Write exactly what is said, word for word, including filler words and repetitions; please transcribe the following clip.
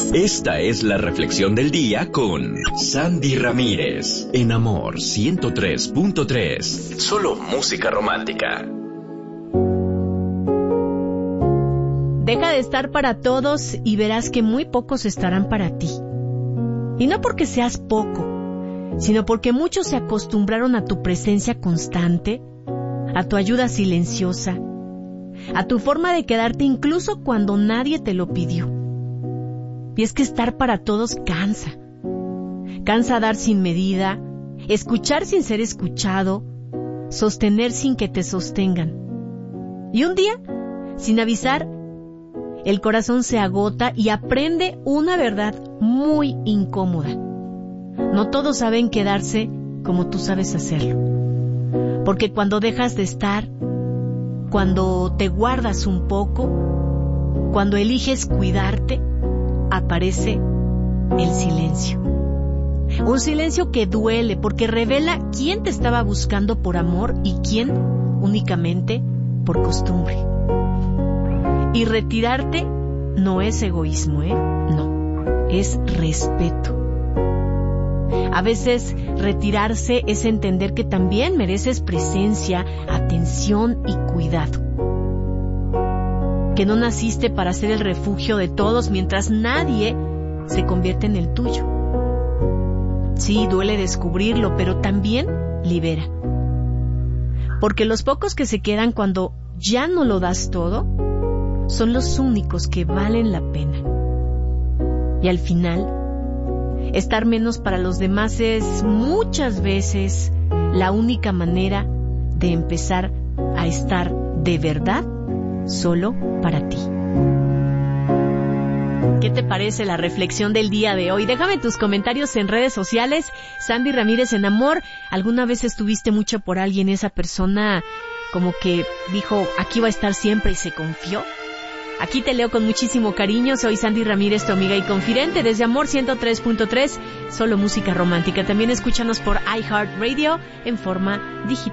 Esta es la reflexión del día con Sandy Ramírez, en Amor ciento tres punto tres. Solo música romántica. Deja de estar para todos y verás que muy pocos estarán para ti. Y no porque seas poco, sino porque muchos se acostumbraron a tu presencia constante, a tu ayuda silenciosa, a tu forma de quedarte incluso cuando nadie te lo pidió. Y es que estar para todos cansa. Cansa dar sin medida, escuchar sin ser escuchado, sostener sin que te sostengan. Y un día, sin avisar, el corazón se agota y aprende una verdad muy incómoda. No todos saben quedarse como tú sabes hacerlo. Porque cuando dejas de estar, cuando te guardas un poco, cuando eliges cuidarte, aparece el silencio. Un silencio que duele porque revela quién te estaba buscando por amor y quién únicamente por costumbre. Y retirarte no es egoísmo, ¿eh? No, es respeto. A veces retirarse es entender que también mereces presencia, atención y cuidado. Que no naciste para ser el refugio de todos mientras nadie se convierte en el tuyo. Sí, duele descubrirlo, pero también libera. Porque los pocos que se quedan cuando ya no lo das todo, son los únicos que valen la pena. Y al final, estar menos para los demás es muchas veces la única manera de empezar a estar de verdad solo para ti. ¿Qué te parece la reflexión del día de hoy? Déjame tus comentarios en redes sociales. Sandy Ramírez en Amor. ¿Alguna vez estuviste mucho por alguien? Esa persona como que dijo, aquí va a estar siempre y se confió. Aquí te leo con muchísimo cariño. Soy Sandy Ramírez, tu amiga y confidente, desde Amor ciento tres punto tres, solo música romántica. También escúchanos por iHeartRadio en forma digital.